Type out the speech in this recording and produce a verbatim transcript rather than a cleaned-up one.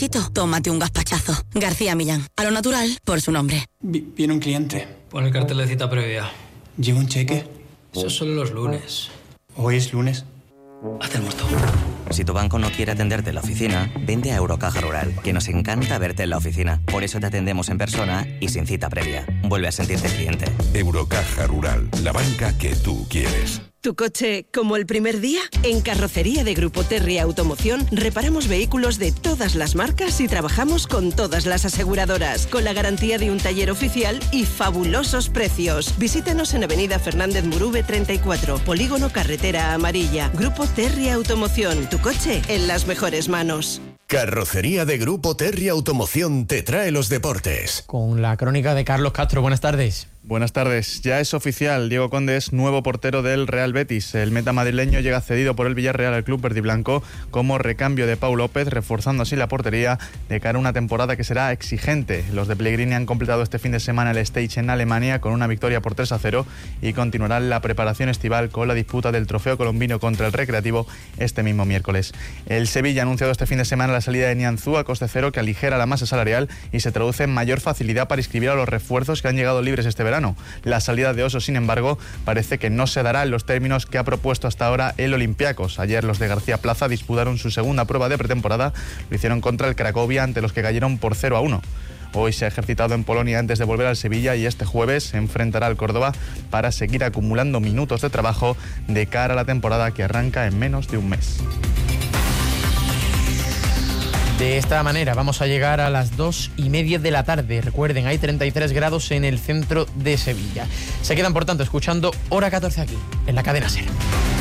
gazpachito, tómate un gazpachazo. García Millán, a lo natural, por su nombre. V- viene un cliente. Pon el cartel de cita previa. ¿Lleva un cheque? Eso es solo los lunes. Hoy es lunes. Haz el muerto. Si tu banco no quiere atenderte en la oficina, vente a Eurocaja Rural, que nos encanta verte en la oficina. Por eso te atendemos en persona y sin cita previa. Vuelve a sentirte cliente. Eurocaja Rural, la banca que tú quieres. ¿Tu coche como el primer día? En Carrocería de Grupo Terry Automoción reparamos vehículos de todas las marcas y trabajamos con todas las aseguradoras, con la garantía de un taller oficial y fabulosos precios. Visítanos en Avenida Fernández Murube treinta y cuatro, Polígono Carretera Amarilla. Grupo Terry Automoción, tu coche en las mejores manos. Carrocería de Grupo Terry Automoción te trae los deportes. Con la crónica de Carlos Castro. Buenas tardes. Buenas tardes. Ya es oficial, Diego Conde es nuevo portero del Real Betis. El meta madrileño llega cedido por el Villarreal al club verdiblanco como recambio de Pau López, reforzando así la portería de cara a una temporada que será exigente. Los de Pellegrini han completado este fin de semana el stage en Alemania con una victoria por tres a cero y continuarán la preparación estival con la disputa del trofeo colombino contra el Recreativo este mismo miércoles. El Sevilla ha anunciado este fin de semana la salida de Nianzú a coste cero, que aligera la masa salarial y se traduce en mayor facilidad para inscribir a los refuerzos que han llegado libres este verano. La salida de Oso, sin embargo, parece que no se dará en los términos que ha propuesto hasta ahora el Olympiacos. Ayer los de García Plaza disputaron su segunda prueba de pretemporada, lo hicieron contra el Cracovia, ante los que cayeron por cero a uno. Hoy se ha ejercitado en Polonia antes de volver al Sevilla y este jueves se enfrentará al Córdoba para seguir acumulando minutos de trabajo de cara a la temporada que arranca en menos de un mes. De esta manera vamos a llegar a las dos y media de la tarde. Recuerden, hay treinta y tres grados en el centro de Sevilla. Se quedan, por tanto, escuchando Hora catorce aquí, en la cadena SER.